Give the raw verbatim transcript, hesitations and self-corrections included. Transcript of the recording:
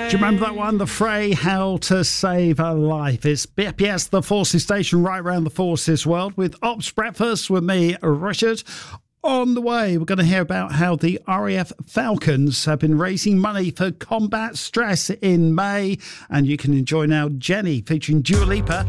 Do you remember that one? The Fray, How to Save a Life. It's B P S, the Forces Station, right around the Forces world, with Ops Breakfast with me, Richard. On the way, we're going to hear about how the R A F Falcons have been raising money for combat stress in May. And you can enjoy now Jenny featuring Dua Lipa